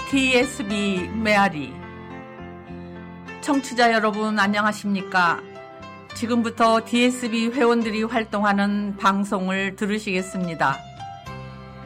TSB 메아리. 청취자 여러분 안녕하십니까? 지금부터 TSB 회원들이 활동하는 방송을 들으시겠습니다.